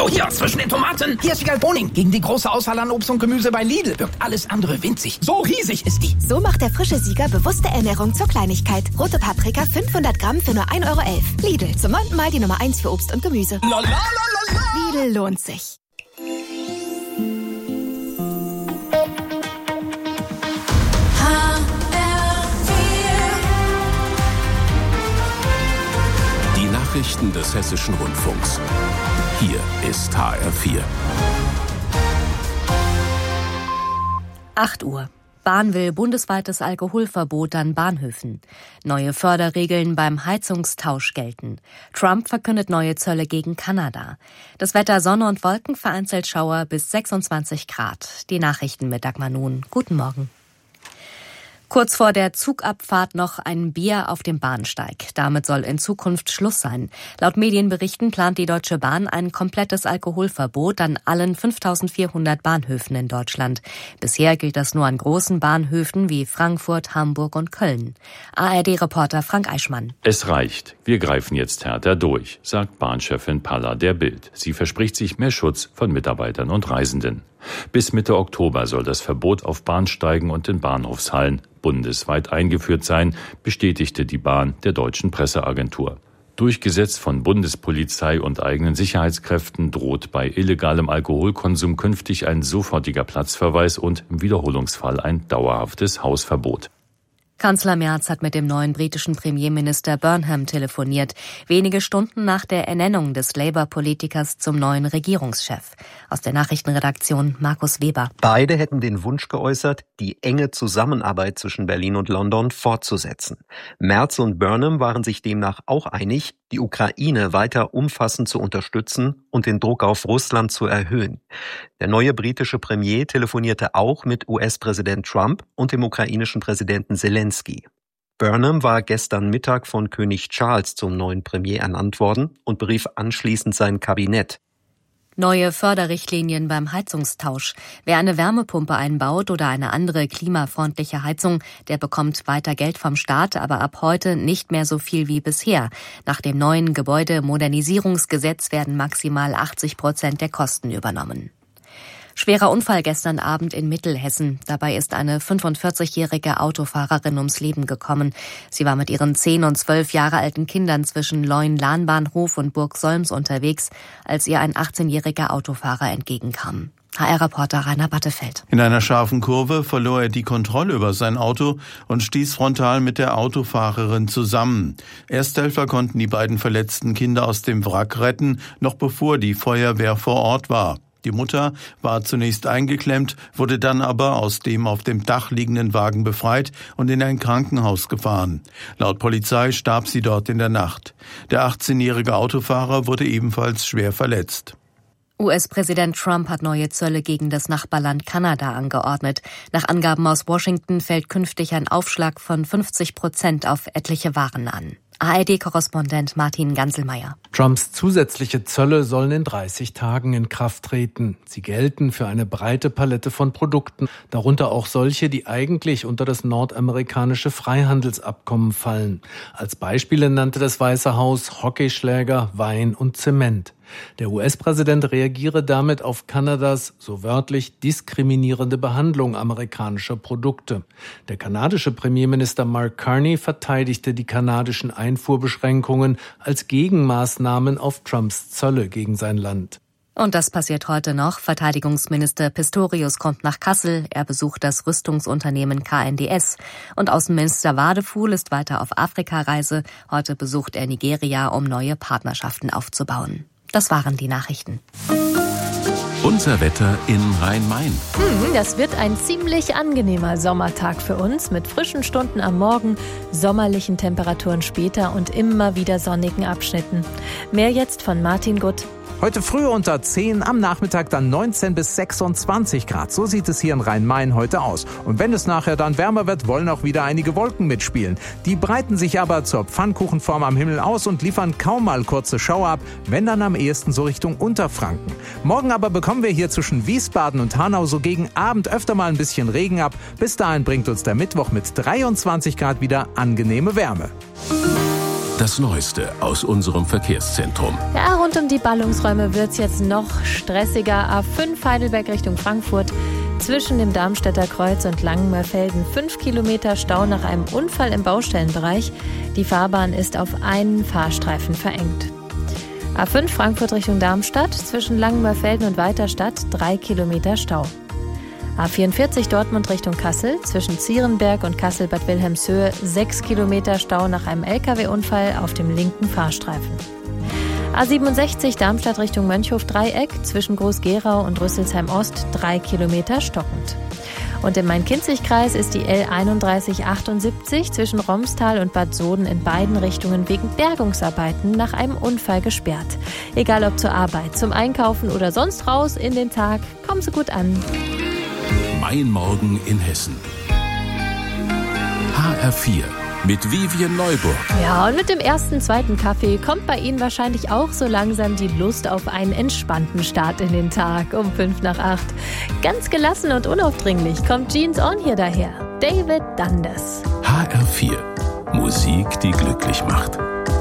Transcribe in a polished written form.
Hallo, hier zwischen den Tomaten. Hier ist Wiegald Boning. Gegen die große Auswahl an Obst und Gemüse bei Lidl wirkt alles andere winzig. So riesig ist die. So macht der frische Sieger bewusste Ernährung zur Kleinigkeit. Rote Paprika 500 Gramm für nur 1,11 Euro. Lidl, zum 9. Mal die Nummer 1 für Obst und Gemüse. Lidl lohnt sich. Die Nachrichten des Hessischen Rundfunks. Hier ist HR4. 8 Uhr. Bahn will bundesweites Alkoholverbot an Bahnhöfen. Neue Förderregeln beim Heizungstausch gelten. Trump verkündet neue Zölle gegen Kanada. Das Wetter Sonne und Wolken, vereinzelt Schauer bis 26 Grad. Die Nachrichten mit Dagmar Nun. Guten Morgen. Kurz vor der Zugabfahrt noch ein Bier auf dem Bahnsteig. Damit soll in Zukunft Schluss sein. Laut Medienberichten plant die Deutsche Bahn ein komplettes Alkoholverbot an allen 5.400 Bahnhöfen in Deutschland. Bisher gilt das nur an großen Bahnhöfen wie Frankfurt, Hamburg und Köln. ARD-Reporter Frank Eichmann. Es reicht. Wir greifen jetzt härter durch, sagt Bahnchefin Palla der Bild. Sie verspricht sich mehr Schutz von Mitarbeitern und Reisenden. Bis Mitte Oktober soll das Verbot auf Bahnsteigen und in Bahnhofshallen bundesweit eingeführt sein, bestätigte die Bahn der deutschen Presseagentur. Durchgesetzt von Bundespolizei und eigenen Sicherheitskräften droht bei illegalem Alkoholkonsum künftig ein sofortiger Platzverweis und im Wiederholungsfall ein dauerhaftes Hausverbot. Kanzler Merz hat mit dem neuen britischen Premierminister Burnham telefoniert, wenige Stunden nach der Ernennung des Labour-Politikers zum neuen Regierungschef. Aus der Nachrichtenredaktion Markus Weber. Beide hätten den Wunsch geäußert, die enge Zusammenarbeit zwischen Berlin und London fortzusetzen. Merz und Burnham waren sich demnach auch einig, die Ukraine weiter umfassend zu unterstützen und den Druck auf Russland zu erhöhen. Der neue britische Premier telefonierte auch mit US-Präsident Trump und dem ukrainischen Präsidenten Zelensky. Burnham war gestern Mittag von König Charles zum neuen Premier ernannt worden und berief anschließend sein Kabinett. Neue Förderrichtlinien beim Heizungstausch. Wer eine Wärmepumpe einbaut oder eine andere klimafreundliche Heizung, der bekommt weiter Geld vom Staat, aber ab heute nicht mehr so viel wie bisher. Nach dem neuen Gebäudemodernisierungsgesetz werden maximal 80% der Kosten übernommen. Schwerer Unfall gestern Abend in Mittelhessen. Dabei ist eine 45-jährige Autofahrerin ums Leben gekommen. Sie war mit ihren 10 und 12 Jahre alten Kindern zwischen Leun-Lahnbahnhof und Burg Solms unterwegs, als ihr ein 18-jähriger Autofahrer entgegenkam. HR-Reporter Rainer Battefeld. In einer scharfen Kurve verlor er die Kontrolle über sein Auto und stieß frontal mit der Autofahrerin zusammen. Ersthelfer konnten die beiden verletzten Kinder aus dem Wrack retten, noch bevor die Feuerwehr vor Ort war. Die Mutter war zunächst eingeklemmt, wurde dann aber aus dem auf dem Dach liegenden Wagen befreit und in ein Krankenhaus gefahren. Laut Polizei starb sie dort in der Nacht. Der 18-jährige Autofahrer wurde ebenfalls schwer verletzt. US-Präsident Trump hat neue Zölle gegen das Nachbarland Kanada angeordnet. Nach Angaben aus Washington fällt künftig ein Aufschlag von 50% auf etliche Waren an. ARD-Korrespondent Martin Ganselmeier. Trumps zusätzliche Zölle sollen in 30 Tagen in Kraft treten. Sie gelten für eine breite Palette von Produkten, darunter auch solche, die eigentlich unter das nordamerikanische Freihandelsabkommen fallen. Als Beispiele nannte das Weiße Haus Hockeyschläger, Wein und Zement. Der US-Präsident reagiere damit auf Kanadas, so wörtlich, diskriminierende Behandlung amerikanischer Produkte. Der kanadische Premierminister Mark Carney verteidigte die kanadischen Einfuhrbeschränkungen als Gegenmaßnahmen auf Trumps Zölle gegen sein Land. Und das passiert heute noch. Verteidigungsminister Pistorius kommt nach Kassel. Er besucht das Rüstungsunternehmen KNDS. Und Außenminister Wadefuhl ist weiter auf Afrikareise. Heute besucht er Nigeria, um neue Partnerschaften aufzubauen. Das waren die Nachrichten. Unser Wetter in Rhein-Main. Das wird ein ziemlich angenehmer Sommertag für uns mit frischen Stunden am Morgen, sommerlichen Temperaturen später und immer wieder sonnigen Abschnitten. Mehr jetzt von Martin Gutt. Heute früh unter 10, am Nachmittag dann 19 bis 26 Grad. So sieht es hier in Rhein-Main heute aus. Und wenn es nachher dann wärmer wird, wollen auch wieder einige Wolken mitspielen. Die breiten sich aber zur Pfannkuchenform am Himmel aus und liefern kaum mal kurze Schauer ab, wenn dann am ehesten so Richtung Unterfranken. Morgen aber bekommen wir hier zwischen Wiesbaden und Hanau so gegen Abend öfter mal ein bisschen Regen ab. Bis dahin bringt uns der Mittwoch mit 23 Grad wieder angenehme Wärme. Das Neueste aus unserem Verkehrszentrum. Ja, rund um die Ballungsräume wird es jetzt noch stressiger. A5 Heidelberg Richtung Frankfurt. Zwischen dem Darmstädter Kreuz und Langenmörfelden 5 Kilometer Stau nach einem Unfall im Baustellenbereich. Die Fahrbahn ist auf einen Fahrstreifen verengt. A5 Frankfurt Richtung Darmstadt. Zwischen Langenmörfelden und Weiterstadt 3 Kilometer Stau. A44 Dortmund Richtung Kassel, zwischen Zierenberg und Kassel-Bad Wilhelmshöhe 6 Kilometer Stau nach einem Lkw-Unfall auf dem linken Fahrstreifen. A67 Darmstadt Richtung Mönchhof-Dreieck, zwischen Groß-Gerau und Rüsselsheim-Ost 3 Kilometer stockend. Und im Main-Kinzig-Kreis ist die L3178 zwischen Romstal und Bad Soden in beiden Richtungen wegen Bergungsarbeiten nach einem Unfall gesperrt. Egal ob zur Arbeit, zum Einkaufen oder sonst raus in den Tag, kommen Sie gut an. Mein Morgen in Hessen. HR4 mit Vivian Neuburg. Ja, und mit dem ersten, zweiten Kaffee kommt bei Ihnen wahrscheinlich auch so langsam die Lust auf einen entspannten Start in den Tag um 7:55. Ganz gelassen und unaufdringlich kommt Jeans On hier daher. David Dundas. HR4. Musik, die glücklich macht.